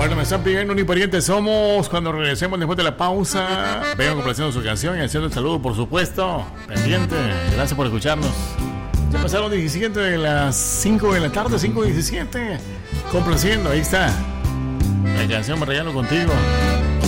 Bueno, me están pidiendo un pariente somos. Cuando regresemos después de la pausa, vengo complaciendo su canción y haciendo el saludo, por supuesto. Pendiente, gracias por escucharnos. Ya pasaron 17 de las 5 de la tarde, 5:17. Complaciendo, ahí está. La canción Me Regalo Contigo.